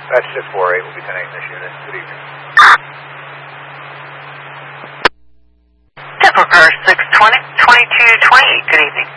That's 648. We'll be connecting this unit. Good evening. Denver 620, 2228. Good evening.